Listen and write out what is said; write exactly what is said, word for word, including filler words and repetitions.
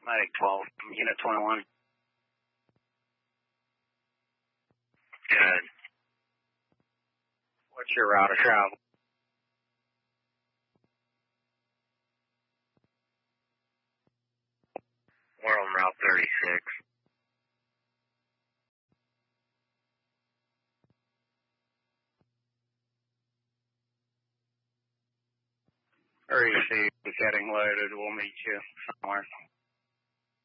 Medic twelve, Unit twenty-one. Good. What's your route of travel? We're on Route thirty-six. Receive, getting loaded. We'll meet you somewhere.